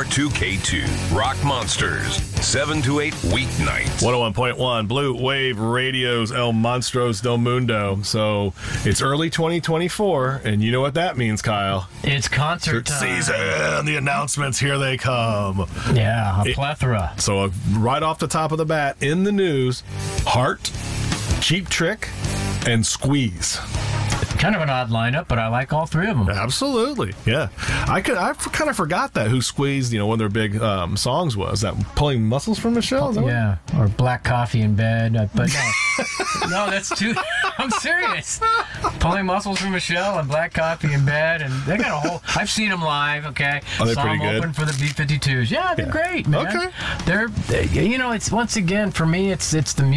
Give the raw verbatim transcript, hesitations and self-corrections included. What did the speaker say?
two K two. Rock Monsters, seven to eight weeknights. one oh one point one Blue Wave Radio's El Monstros del Mundo. So it's early twenty twenty-four, and you know what that means, Kyle. It's concert time. Season. The announcements, here they come. Yeah, a It- plethora. So uh, right off the top of the bat, in the news, Heart, Cheap Trick, and Squeeze. Kind of an odd lineup, but I like all three of them. Absolutely, yeah. I could. I kind of forgot that who Squeezed, you know, one of their big um, songs was that Pulling Muscles from Michelle. Is that what- Yeah, or black coffee in bed. uh, But no, no, that's too. I'm serious. Pulling muscles from Michelle and black coffee in bed, and they got a whole. I've seen them live. Okay, Are they saw pretty them good? open for the B fifty-twos. Yeah, they're Yeah. great, man. Okay. They're, they, you know, it's once again for me, it's it's the music.